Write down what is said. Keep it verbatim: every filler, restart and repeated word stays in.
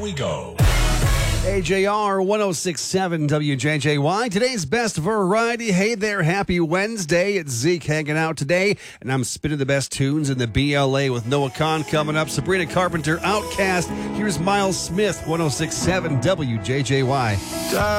we go. A J R one oh six point seven W J J Y. Today's best variety. Hey there, happy Wednesday. It's Zeke hanging out today, and I'm spinning the best tunes in the B L A with Noah Kahn coming up. Sabrina Carpenter, Outcast. Here's Miles Smith, one oh six point seven W J J Y.